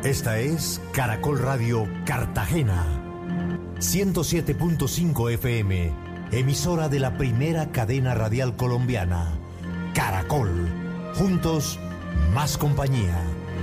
Esta es Caracol Radio Cartagena, 107.5 FM, emisora de la primera cadena radial colombiana. Caracol, juntos, más compañía.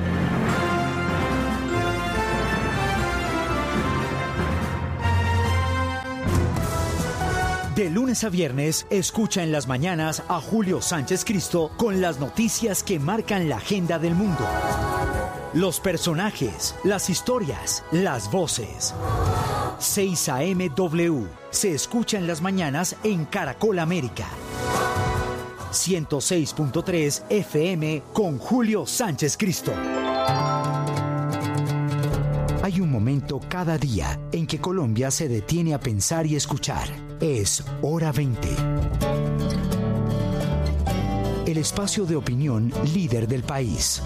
De lunes a viernes, escucha en las mañanas a Julio Sánchez Cristo con las noticias que marcan la agenda del mundo. Los personajes, las historias, las voces. 6 AM W se escucha en las mañanas en Caracol América. 106.3 FM con Julio Sánchez Cristo. Hay un momento cada día en que Colombia se detiene a pensar y escuchar. Es Hora 20. El espacio de opinión líder del país.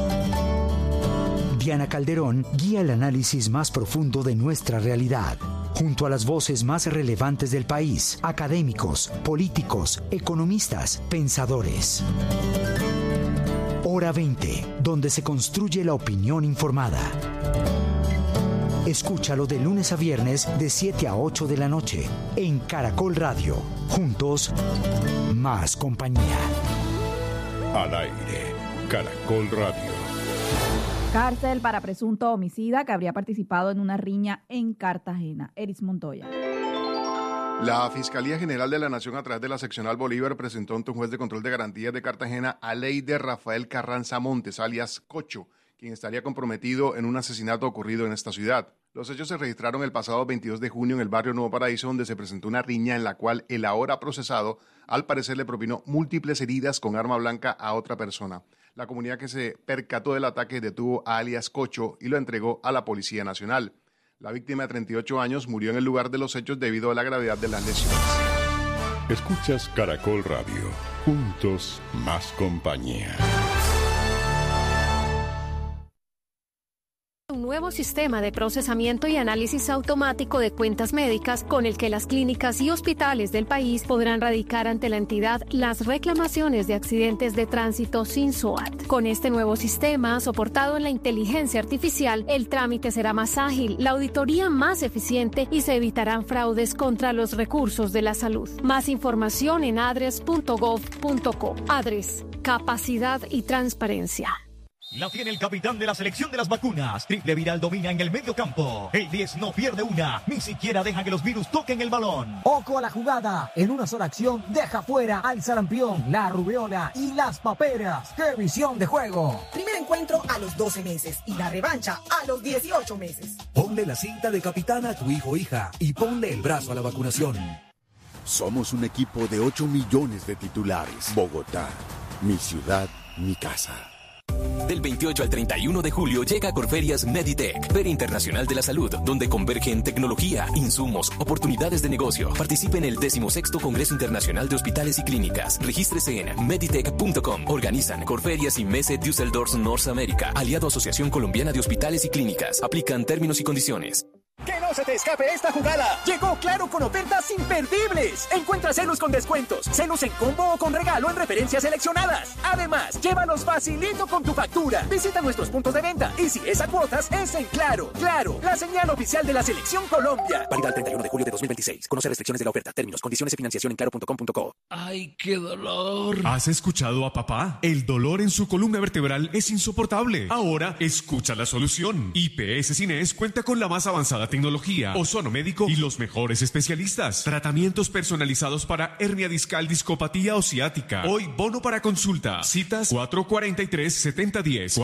Diana Calderón guía el análisis más profundo de nuestra realidad, junto a las voces más relevantes del país, académicos, políticos, economistas, pensadores. Hora 20, donde se construye la opinión informada. Escúchalo de lunes a viernes de 7 a 8 de la noche en Caracol Radio. Juntos, más compañía. Al aire, Caracol Radio. Cárcel para presunto homicida que habría participado en una riña en Cartagena. Eris Montoya. La Fiscalía General de la Nación, a través de la Seccional Bolívar, presentó ante un juez de control de garantías de Cartagena a Leider Rafael Carranza Montes, alias Cocho, quien estaría comprometido en un asesinato ocurrido en esta ciudad. Los hechos se registraron el pasado 22 de junio en el barrio Nuevo Paraíso, donde se presentó una riña en la cual el ahora procesado, al parecer, le propinó múltiples heridas con arma blanca a otra persona. La comunidad que se percató del ataque detuvo a alias Cocho y lo entregó a la Policía Nacional. La víctima de 38 años murió en el lugar de los hechos debido a la gravedad de las lesiones. Escuchas Caracol Radio. Juntos, más compañía. Un nuevo sistema de procesamiento y análisis automático de cuentas médicas con el que las clínicas y hospitales del país podrán radicar ante la entidad las reclamaciones de accidentes de tránsito sin SOAT. Con este nuevo sistema, soportado en la inteligencia artificial, el trámite será más ágil, la auditoría más eficiente y se evitarán fraudes contra los recursos de la salud. Más información en adres.gov.co. Adres, capacidad y transparencia. La tiene el capitán de la selección de las vacunas. Triple Viral domina en el medio campo. El 10 no pierde una, ni siquiera deja que los virus toquen el balón. Ojo a la jugada. En una sola acción deja fuera al sarampión, la rubeola y las paperas. ¡Qué visión de juego! Primer encuentro a los 12 meses y la revancha a los 18 meses. Ponle la cinta de capitán a tu hijo o hija y ponle el brazo a la vacunación. Somos un equipo de 8 millones de titulares. Bogotá, mi ciudad, mi casa. Del 28 al 31 de julio llega a Corferias Meditech, Feria Internacional de la Salud, donde convergen tecnología, insumos, oportunidades de negocio. Participe en el 16º Congreso Internacional de Hospitales y Clínicas. Regístrese en meditech.com. Organizan Corferias y Messe Düsseldorf North America, aliado a Asociación Colombiana de Hospitales y Clínicas. Aplican términos y condiciones. ¡Que no se te escape esta jugada! Llegó Claro con ofertas imperdibles. Encuentra celos con descuentos, celos en combo o con regalo en referencias seleccionadas. Además, llévalos facilito con tu factura. Visita nuestros puntos de venta y si es a cuotas, es en Claro. Claro, la señal oficial de la Selección Colombia. Válida el 31 de julio de 2026. Conoce restricciones de la oferta, términos, condiciones y financiación en claro.com.co. ¡Ay, qué dolor! ¿Has escuchado a papá? El dolor en su columna vertebral es insoportable. Ahora, escucha la solución. IPS Cines cuenta con la más avanzada tecnología, ozono médico y los mejores especialistas. Tratamientos personalizados para hernia discal, discopatía o ciática. Hoy, bono para consulta. Citas 443-7010.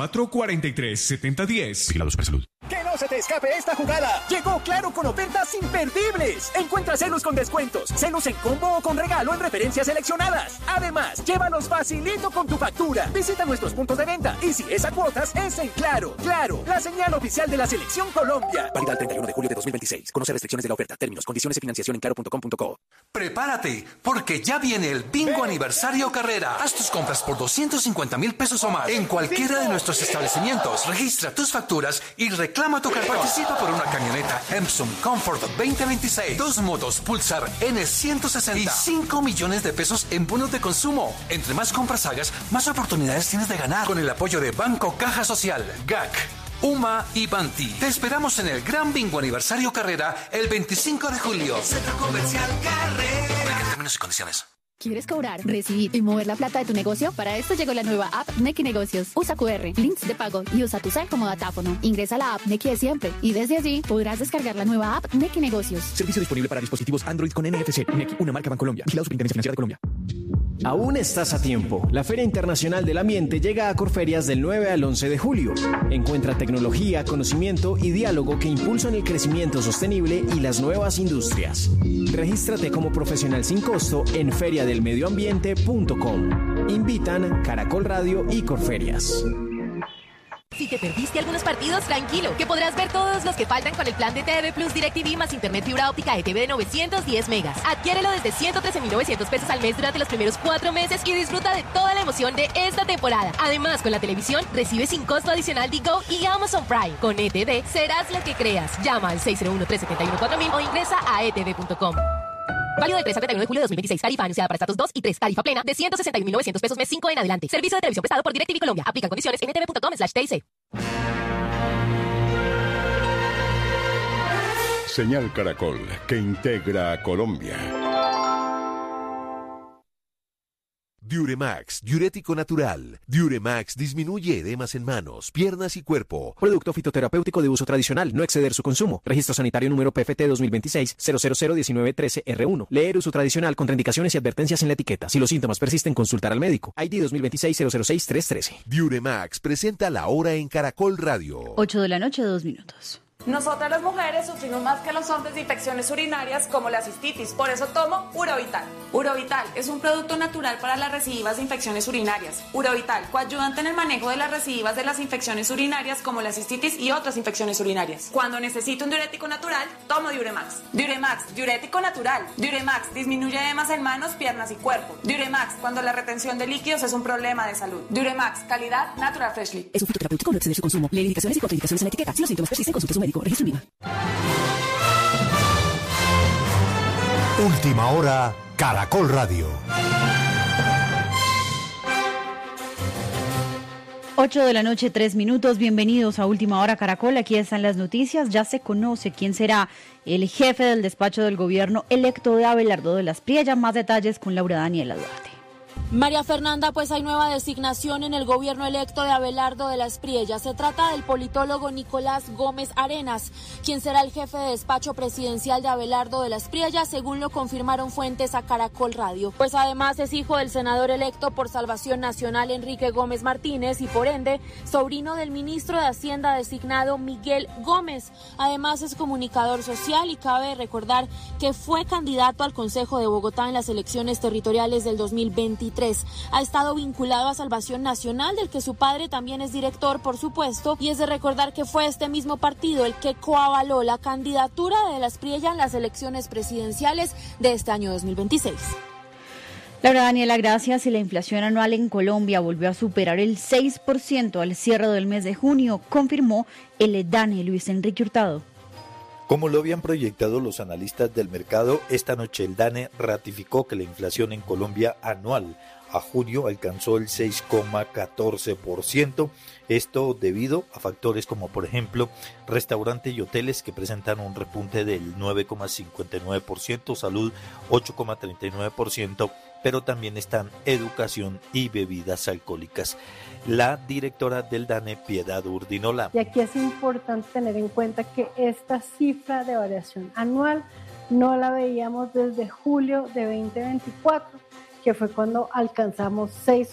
443-7010. Vigilado Supersalud. ¡Que no se te escape esta jugada! Llegó Claro con ofertas imperdibles. Encuentra celos con descuentos, celos en combo o con regalo en referencias seleccionadas. Además, llévalos facilito con tu factura. Visita nuestros puntos de venta y si es a cuotas, es en Claro. Claro, la señal oficial de la Selección Colombia. Válida el 31 de julio de 2026. Conoce restricciones de la oferta, términos, condiciones y financiación en claro.com.co. Prepárate, porque ya viene el Bingo Aniversario Carrera. Haz tus compras por 250,000 pesos o más en cualquiera de nuestros establecimientos. Registra tus facturas y reclama tu cartón. Participa por una camioneta Epson Comfort 2026, 2 motos Pulsar N160 y 5 millones de pesos en bonos de consumo. Entre más compras hagas, más oportunidades tienes de ganar. Con el apoyo de Banco Caja Social, GAC. UMA y Banti. Te esperamos en el Gran Bingo Aniversario Carrera el 25 de julio. Centro Comercial Carrera. Términos y condiciones. ¿Quieres cobrar, recibir y mover la plata de tu negocio? Para esto llegó la nueva app Nequi Negocios. Usa QR, links de pago y usa tu cel como datáfono. Ingresa a la app Nequi de siempre y desde allí podrás descargar la nueva app Nequi Negocios. Servicio disponible para dispositivos Android con NFC. Nequi, una marca Bancolombia. Vigilado Superintendencia Financiera de Colombia. Aún estás a tiempo. La Feria Internacional del Ambiente llega a Corferias del 9 al 11 de julio. Encuentra tecnología, conocimiento y diálogo que impulsan el crecimiento sostenible y las nuevas industrias. Regístrate como profesional sin costo en feriadelmedioambiente.com. Invitan Caracol Radio y Corferias. Si te perdiste algunos partidos, tranquilo, que podrás ver todos los que faltan con el plan de TV Plus DirecTV más internet fibra óptica ETV de 910 megas. Adquiérelo desde 113.900 pesos al mes durante los primeros 4 meses y disfruta de toda la emoción de esta temporada. Además, con la televisión, recibe sin costo adicional Digo y Amazon Prime. Con ETV, serás lo que creas. Llama al 601-371-4000 o ingresa a etv.com. Válido del 3 al 31 de julio de 2026. Tarifa anunciada para estatus 2 y 3. Tarifa plena de 161.900 pesos mes 5 en adelante. Servicio de televisión prestado por DirecTV Colombia. Aplican condiciones en etv.com/TIC. Señal Caracol, que integra a Colombia. Diuremax, diurético natural. Diuremax disminuye edemas en manos, piernas y cuerpo. Producto fitoterapéutico de uso tradicional, no exceder su consumo. Registro sanitario número PFT 2026-0001913R1. Leer uso tradicional, contraindicaciones y advertencias en la etiqueta. Si los síntomas persisten, consultar al médico. ID 2026-006-313. Diuremax presenta La Hora en Caracol Radio. 8 de la noche, 2 minutos. Nosotras las mujeres sufrimos más que los hombres de infecciones urinarias como la cistitis, por eso tomo Urovital. Urovital es un producto natural para las recidivas de infecciones urinarias. Urovital, coayudante en el manejo de las recidivas de las infecciones urinarias como la cistitis y otras infecciones urinarias. Cuando necesito un diurético natural, tomo Diuremax. Diuremax, diurético natural. Diuremax disminuye edemas en manos, piernas y cuerpo. Diuremax, cuando la retención de líquidos es un problema de salud. Diuremax, calidad Natural Freshly. Es un fitoterapéutico, no exceder su consumo. Lee indicaciones y contraindicaciones en la etiqueta. Si los síntomas persisten, consulte a su médico. Registro INVIMA. Última hora, Caracol Radio. 8 de la noche, 3 minutos. Bienvenidos a Última Hora Caracol. Aquí están las noticias. Ya se conoce quién será el jefe del despacho del gobierno electo de Abelardo de las Priellas. Más detalles con Laura Daniela Duarte. María Fernanda, pues hay nueva designación en el gobierno electo de Abelardo de las Priellas. Se trata del politólogo Nicolás Gómez Arenas, quien será el jefe de despacho presidencial de Abelardo de las Priellas, según lo confirmaron fuentes a Caracol Radio. Pues además es hijo del senador electo por Salvación Nacional Enrique Gómez Martínez y por ende sobrino del ministro de Hacienda designado Miguel Gómez. Además es comunicador social y cabe recordar que fue candidato al Consejo de Bogotá en las elecciones territoriales del 2023. Ha estado vinculado a Salvación Nacional, del que su padre también es director, por supuesto, y es de recordar que fue este mismo partido el que coavaló la candidatura de las Priellas en las elecciones presidenciales de este año 2026. Laura Daniela, gracias. Y la inflación anual en Colombia volvió a superar el 6% al cierre del mes de junio, confirmó el DANE. Luis Enrique Hurtado. Como lo habían proyectado los analistas del mercado, esta noche el DANE ratificó que la inflación en Colombia anual a junio alcanzó el 6,14%, esto debido a factores como por ejemplo restaurantes y hoteles que presentan un repunte del 9,59%, salud 8,39%, pero también están educación y bebidas alcohólicas. La directora del DANE, Piedad Urdinola. Y aquí es importante tener en cuenta que esta cifra de variación anual no la veíamos desde julio de 2024, que fue cuando alcanzamos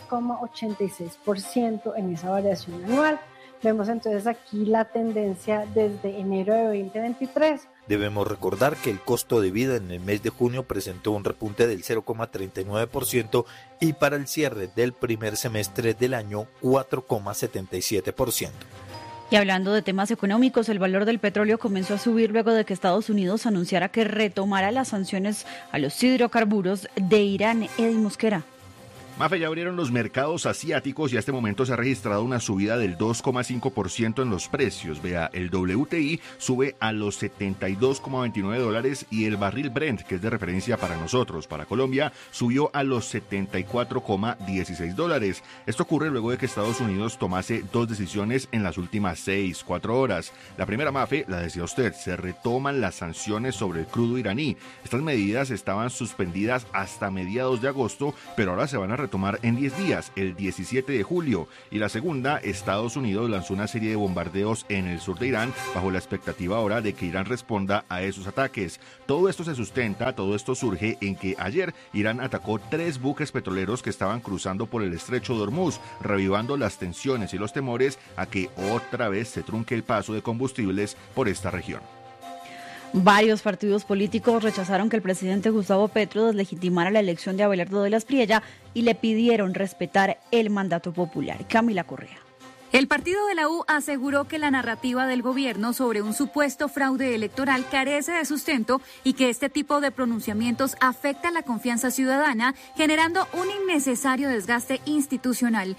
6,86% en esa variación anual. Vemos entonces aquí la tendencia desde enero de 2023. Debemos recordar que el costo de vida en el mes de junio presentó un repunte del 0,39% y para el cierre del primer semestre del año 4,77%. Y hablando de temas económicos, el valor del petróleo comenzó a subir luego de que Estados Unidos anunciara que retomará las sanciones a los hidrocarburos de Irán. Eddie Mosquera. Mafe, ya abrieron los mercados asiáticos y a este momento se ha registrado una subida del 2,5% en los precios. Vea, el WTI sube a los $72,29 y el barril Brent, que es de referencia para nosotros, para Colombia, subió a los $74,16. Esto ocurre luego de que Estados Unidos tomase dos decisiones en las últimas 6-4 horas. La primera, Mafe, la decía usted, se retoman las sanciones sobre el crudo iraní. Estas medidas estaban suspendidas hasta mediados de agosto, pero ahora se van a retomar en 10 días, el 17 de julio. Y la segunda, Estados Unidos lanzó una serie de bombardeos en el sur de Irán bajo la expectativa ahora de que Irán responda a esos ataques. Todo esto surge en que ayer Irán atacó 3 buques petroleros que estaban cruzando por el estrecho de Hormuz, revivando las tensiones y los temores a que otra vez se trunque el paso de combustibles por esta región. Varios partidos políticos rechazaron que el presidente Gustavo Petro deslegitimara la elección de Abelardo de la Espriella y le pidieron respetar el mandato popular. Camila Correa. El partido de la U aseguró que la narrativa del gobierno sobre un supuesto fraude electoral carece de sustento y que este tipo de pronunciamientos afecta la confianza ciudadana, generando un innecesario desgaste institucional.